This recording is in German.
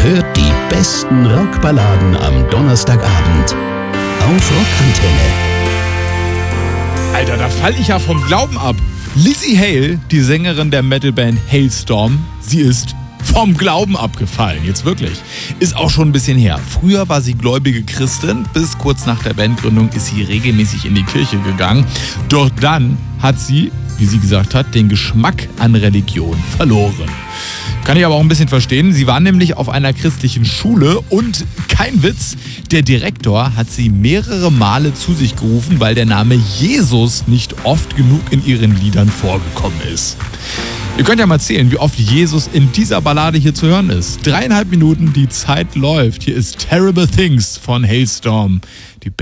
hört die besten Rockballaden am Donnerstagabend auf Rockantenne. Alter, da fall ich ja vom Glauben ab. Lzzy Hale, die Sängerin der Metalband Halestorm, sie ist vom Glauben abgefallen, jetzt wirklich. Ist auch schon ein bisschen her. Früher war sie gläubige Christin, bis kurz nach der Bandgründung ist sie regelmäßig in die Kirche gegangen. Doch dann hat sie, wie sie gesagt hat, den Geschmack an Religion verloren. Kann ich aber auch ein bisschen verstehen. Sie war nämlich auf einer christlichen Schule und kein Witz, der Direktor hat sie mehrere Male zu sich gerufen, weil der Name Jesus nicht oft genug in ihren Liedern vorgekommen ist. Ihr könnt ja mal zählen, wie oft Jesus in dieser Ballade hier zu hören ist. 3,5 Minuten, die Zeit läuft. Hier ist Terrible Things von Halestorm. Die